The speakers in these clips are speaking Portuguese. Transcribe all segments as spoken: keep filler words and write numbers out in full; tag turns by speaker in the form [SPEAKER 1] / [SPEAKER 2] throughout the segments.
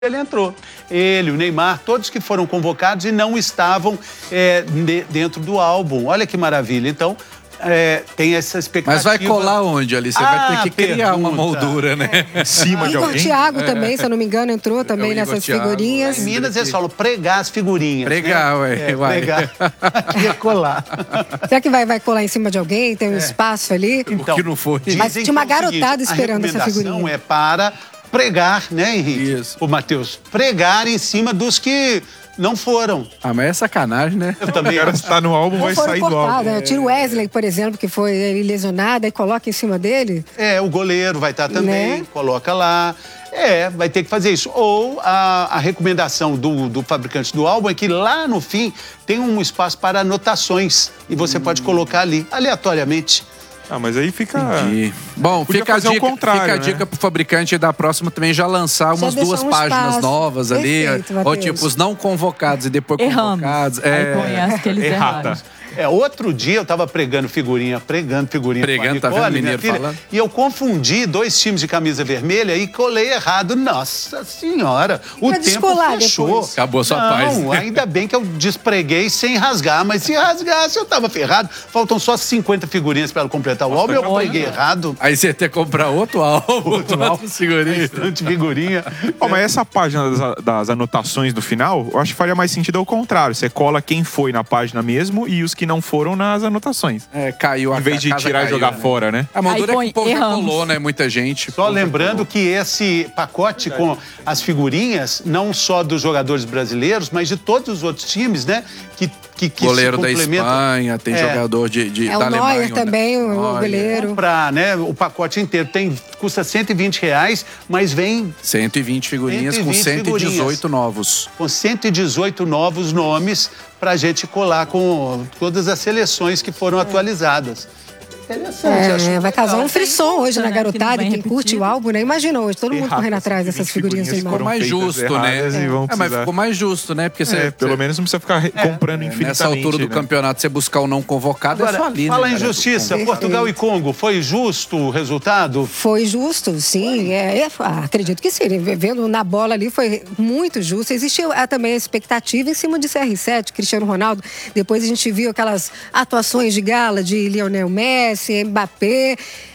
[SPEAKER 1] ele entrou. Ele, o Neymar, todos que foram convocados e não estavam é, de, dentro do álbum. Olha que maravilha. Então, é, tem essa expectativa.
[SPEAKER 2] Mas vai colar onde ali? Você ah, vai ter que criar pergunta. uma moldura, né?
[SPEAKER 1] É.
[SPEAKER 2] Em cima
[SPEAKER 3] ah,
[SPEAKER 2] de alguém.
[SPEAKER 3] O Thiago também, se eu não me engano, entrou também nessas
[SPEAKER 2] Thiago,
[SPEAKER 3] figurinhas.
[SPEAKER 1] Em Minas eles falam pregar as figurinhas.
[SPEAKER 2] Pregar,
[SPEAKER 1] né?
[SPEAKER 2] ué.
[SPEAKER 1] É,
[SPEAKER 2] ué.
[SPEAKER 1] Pregar. Aqui é colar.
[SPEAKER 3] Será que vai, vai colar em cima de alguém? Tem um é. espaço ali?
[SPEAKER 2] Então, o que não foi.
[SPEAKER 3] Mas tinha uma garotada
[SPEAKER 1] é seguinte,
[SPEAKER 3] esperando essa figurinha.
[SPEAKER 1] A recomendação é para pregar, né, Henrique?
[SPEAKER 2] Isso.
[SPEAKER 1] O Matheus, pregar em cima dos que não foram.
[SPEAKER 2] Ah, mas é sacanagem, né?
[SPEAKER 1] Eu também.
[SPEAKER 4] O cara está no álbum, vai sair do álbum.
[SPEAKER 3] É. Tira o Wesley, por exemplo, que foi lesionado, e coloca em cima dele.
[SPEAKER 1] É, o goleiro vai estar também, né? Coloca lá. É, vai ter que fazer isso. Ou a, a recomendação do, do fabricante do álbum é que lá no fim tem um espaço para anotações. E você hum. pode colocar ali, aleatoriamente.
[SPEAKER 4] Ah, mas aí fica...
[SPEAKER 2] Entendi. Bom, fica a, dica, fica a dica né? pro fabricante da próxima também já lançar umas já duas um páginas espaço. novas
[SPEAKER 3] Perfeito,
[SPEAKER 2] ali. Ou tipo, os não convocados e depois
[SPEAKER 5] Erramos.
[SPEAKER 2] convocados.
[SPEAKER 5] É, aí conhece que eles erraram.
[SPEAKER 1] É, outro dia eu tava pregando figurinha, pregando figurinha
[SPEAKER 2] pregando,
[SPEAKER 1] com a Nicole,
[SPEAKER 2] tá vendo o mineiro
[SPEAKER 1] filha,
[SPEAKER 2] falando?
[SPEAKER 1] E eu confundi dois times de camisa vermelha e colei errado. Nossa senhora, o
[SPEAKER 3] Vai
[SPEAKER 1] tempo fechou.
[SPEAKER 3] Depois.
[SPEAKER 2] Acabou a sua
[SPEAKER 1] Não,
[SPEAKER 2] paz. Né?
[SPEAKER 1] Ainda bem que eu despreguei sem rasgar, mas se rasgasse eu tava ferrado. Faltam só cinquenta figurinhas para completar o álbum e eu preguei errado.
[SPEAKER 2] Aí você ia ter que comprar outro álbum,
[SPEAKER 1] outro álbum,
[SPEAKER 2] figurinha.
[SPEAKER 1] Bastante figurinha.
[SPEAKER 4] Oh, mas essa página das, das anotações do final, eu acho que faria mais sentido ao contrário. Você cola quem foi na página mesmo e os que não foram nas anotações.
[SPEAKER 2] É, caiu a
[SPEAKER 4] Em vez de tirar caiu, e jogar
[SPEAKER 2] né?
[SPEAKER 4] fora, né?
[SPEAKER 2] A moldura é que o povo
[SPEAKER 5] erramos.
[SPEAKER 2] já colou, né? Muita gente.
[SPEAKER 1] Só lembrando que esse pacote com as figurinhas, não só dos jogadores brasileiros, mas de todos os outros times, né? Que, que, que
[SPEAKER 2] goleiro da Espanha, tem
[SPEAKER 1] é.
[SPEAKER 2] jogador de, de,
[SPEAKER 3] é
[SPEAKER 2] da
[SPEAKER 3] o
[SPEAKER 2] Alemanha.
[SPEAKER 3] Neuer também, o
[SPEAKER 2] Neuer.
[SPEAKER 3] goleiro.
[SPEAKER 1] Comprar, né? O pacote inteiro tem, custa cento e vinte reais, mas vem...
[SPEAKER 2] cento e vinte figurinhas
[SPEAKER 1] cento e vinte
[SPEAKER 2] com cento e dezoito
[SPEAKER 1] figurinhas.
[SPEAKER 2] novos.
[SPEAKER 1] Com cento e dezoito novos nomes pra gente colar com todas as seleções que foram atualizadas.
[SPEAKER 3] Interessante, é, vai causar um frisson hoje
[SPEAKER 5] né,
[SPEAKER 3] na garotada,
[SPEAKER 5] que
[SPEAKER 3] quem curte o álbum, né? Imagina hoje, todo mundo correndo atrás dessas figurinhas do
[SPEAKER 2] Ficou mais justo, né?
[SPEAKER 4] É,
[SPEAKER 2] mas ficou mais justo, né? Porque você,
[SPEAKER 4] é, pelo
[SPEAKER 2] você...
[SPEAKER 4] menos não precisa ficar é, comprando infinitamente.
[SPEAKER 2] Nessa altura do
[SPEAKER 4] né?
[SPEAKER 2] campeonato, você buscar o não convocado,
[SPEAKER 1] Agora,
[SPEAKER 2] é só ali,
[SPEAKER 1] fala
[SPEAKER 2] né?
[SPEAKER 1] em justiça, Portugal e Congo, foi justo o resultado?
[SPEAKER 3] Foi justo, sim. É, é, acredito que sim. Vendo na bola ali, foi muito justo. Existiu é, também a expectativa em cima de C R sete, Cristiano Ronaldo. Depois a gente viu aquelas atuações de gala de Lionel Messi, Mbappé.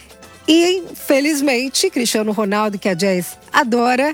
[SPEAKER 3] E, infelizmente, Cristiano Ronaldo, que a Jazz adora,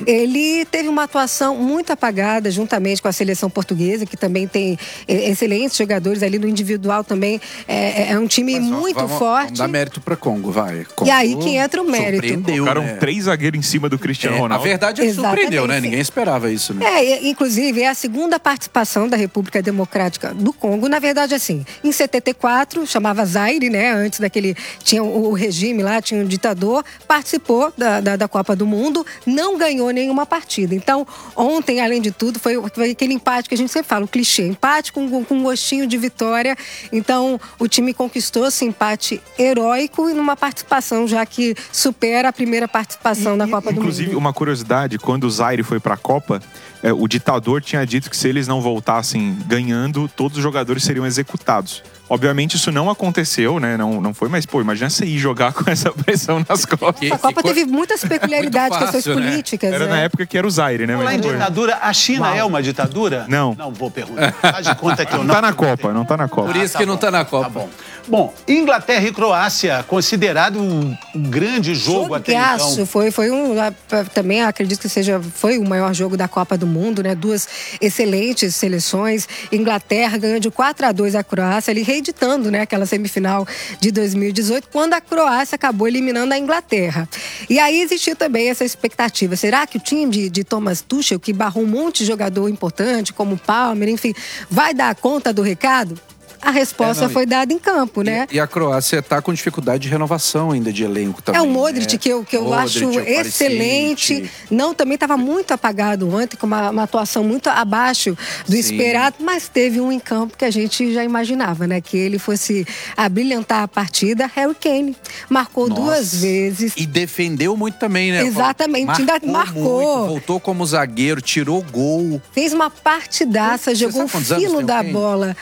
[SPEAKER 3] ele teve uma atuação muito apagada juntamente com a seleção portuguesa, que também tem excelentes jogadores ali no individual também. É, é um time Mas, muito
[SPEAKER 2] vamos,
[SPEAKER 3] forte.
[SPEAKER 2] Vamos dar mérito para Congo, vai. Congo
[SPEAKER 3] e aí que entra o mérito.
[SPEAKER 2] Surpreendeu,
[SPEAKER 4] Colocaram
[SPEAKER 2] né?
[SPEAKER 4] três zagueiros em cima do Cristiano
[SPEAKER 2] é,
[SPEAKER 4] Ronaldo.
[SPEAKER 2] Na verdade, ele
[SPEAKER 3] Exatamente.
[SPEAKER 2] surpreendeu, né? Ninguém esperava isso, né?
[SPEAKER 3] É, inclusive, é a segunda participação da República Democrática do Congo. Na verdade, assim, em setenta e quatro, chamava Zaire, né? Antes daquele... Tinha o regime lá, tinha um ditador. Participou da, da, da Copa do Mundo, não ganhou nenhuma partida. Então, ontem, além de tudo, foi, foi aquele empate que a gente sempre fala, o clichê. Empate com, com um gostinho de vitória. Então, o time conquistou esse empate heróico e numa participação já que supera a primeira participação
[SPEAKER 4] e,
[SPEAKER 3] na Copa do Mundo.
[SPEAKER 4] Inclusive, uma curiosidade, quando o Zaire foi para a Copa, é, o ditador tinha dito que se eles não voltassem ganhando, todos os jogadores seriam executados. Obviamente isso não aconteceu, né? Não, não foi, mas, pô, imagina você ir jogar com essa pressão nas costas.
[SPEAKER 3] A Copa teve muitas peculiaridades,
[SPEAKER 2] fácil,
[SPEAKER 3] questões
[SPEAKER 2] né?
[SPEAKER 3] políticas.
[SPEAKER 4] Era
[SPEAKER 3] é.
[SPEAKER 4] na época que era o Zaire, né?
[SPEAKER 1] Falar em ditadura, a China Uau. é uma ditadura?
[SPEAKER 4] Não.
[SPEAKER 1] Não vou perguntar. Faz de conta que eu
[SPEAKER 4] não.
[SPEAKER 1] Não
[SPEAKER 4] tá na Copa, não tá na Copa.
[SPEAKER 2] Por isso
[SPEAKER 1] ah, tá
[SPEAKER 2] que não
[SPEAKER 1] bom,
[SPEAKER 2] tá na Copa.
[SPEAKER 1] Tá bom. Bom, Inglaterra e Croácia, considerado um grande jogo até então.
[SPEAKER 3] Foi, foi um, também acredito que seja, foi o maior jogo da Copa do Mundo, né? Duas excelentes seleções. Inglaterra ganhou de quatro a dois a Croácia, ali reeditando, né? Aquela semifinal de dois mil e dezoito, quando a Croácia acabou eliminando a Inglaterra. E aí existiu também essa expectativa. Será que o time de, de Thomas Tuchel, que barrou um monte de jogador importante, como o Palmer, enfim, vai dar conta do recado? A resposta é, não, foi dada em campo, né?
[SPEAKER 2] E, e a Croácia está com dificuldade de renovação ainda de elenco também.
[SPEAKER 3] É o Modric, né? que eu, que eu
[SPEAKER 2] Modric,
[SPEAKER 3] acho excelente. Não, também estava muito apagado ontem, com uma, uma atuação muito abaixo do Sim. esperado, mas teve um em campo que a gente já imaginava, né? Que ele fosse abrilhantar a partida. Harry Kane marcou Nossa. duas vezes.
[SPEAKER 2] E defendeu muito também, né?
[SPEAKER 3] Exatamente,
[SPEAKER 2] marcou
[SPEAKER 3] ainda marcou.
[SPEAKER 2] Muito, voltou como zagueiro, tirou gol.
[SPEAKER 3] Fez uma partidaça, Você jogou o filo da bola.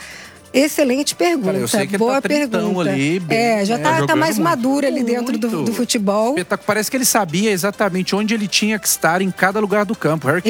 [SPEAKER 3] Excelente pergunta. Cara,
[SPEAKER 2] eu sei que
[SPEAKER 3] Boa
[SPEAKER 2] ele tá
[SPEAKER 3] pergunta.
[SPEAKER 2] Ali, bem,
[SPEAKER 3] é, já tá,
[SPEAKER 2] é,
[SPEAKER 3] tá mais maduro ali
[SPEAKER 2] muito.
[SPEAKER 3] dentro do, do futebol.
[SPEAKER 2] Parece que ele sabia exatamente onde ele tinha que estar em cada lugar do campo. Harry